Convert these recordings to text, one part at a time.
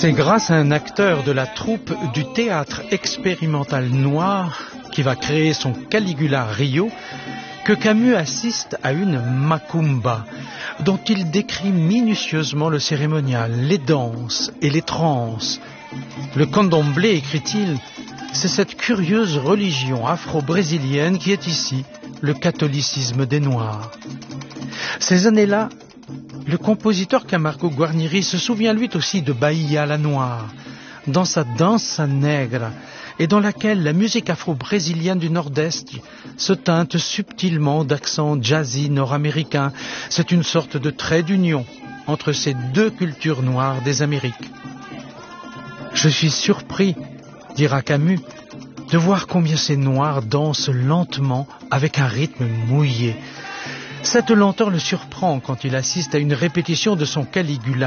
C'est grâce à un acteur de la troupe du théâtre expérimental noir qui va créer son Caligula Rio que Camus assiste à une macumba dont il décrit minutieusement le cérémonial, les danses et les transes. Le candomblé, écrit-il, c'est cette curieuse religion afro-brésilienne qui est ici le catholicisme des Noirs. Ces années-là, le compositeur Camargo Guarnieri se souvient lui aussi de Bahia la Noire, dans sa danza negra, et dans laquelle la musique afro-brésilienne du Nord-Est se teinte subtilement d'accents jazzy nord-américains. C'est une sorte de trait d'union entre ces deux cultures noires des Amériques. Je suis surpris, dira Camus, de voir combien ces Noirs dansent lentement avec un rythme mouillé. Cette lenteur le surprend quand il assiste à une répétition de son Caligula.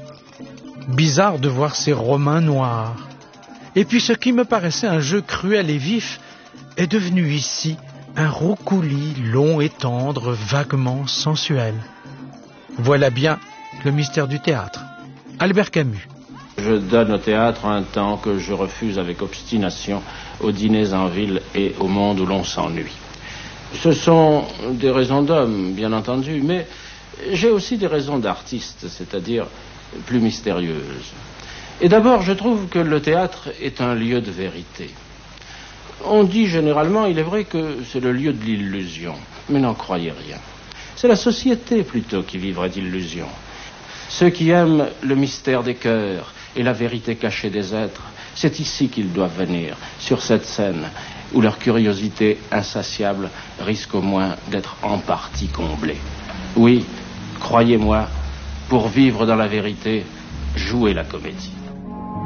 Bizarre de voir ces Romains noirs. Et puis ce qui me paraissait un jeu cruel et vif est devenu ici un roucouli long et tendre, vaguement sensuel. Voilà bien le mystère du théâtre. Albert Camus. Je donne au théâtre un temps que je refuse avec obstination aux dîners en ville et au monde où l'on s'ennuie. Ce sont des raisons d'homme, bien entendu, mais j'ai aussi des raisons d'artiste, c'est-à-dire plus mystérieuses. Et d'abord, je trouve que le théâtre est un lieu de vérité. On dit généralement, il est vrai que c'est le lieu de l'illusion, mais n'en croyez rien. C'est la société plutôt qui vivrait d'illusions. Ceux qui aiment le mystère des cœurs et la vérité cachée des êtres, c'est ici qu'ils doivent venir, sur cette scène, où leur curiosité insatiable risque au moins d'être en partie comblée. Oui, croyez-moi, pour vivre dans la vérité, jouez la comédie.